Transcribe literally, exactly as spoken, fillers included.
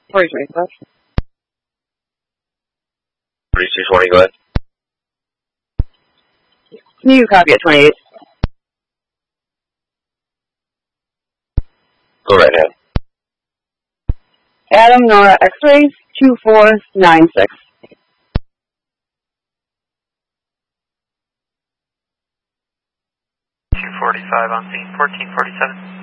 forty-three, left. forty-two twenty, go ahead. Can you copy at twenty-eight? Go right ahead. Adam Nora X-rays, two four nine six. two forty-five on scene, fourteen forty-seven.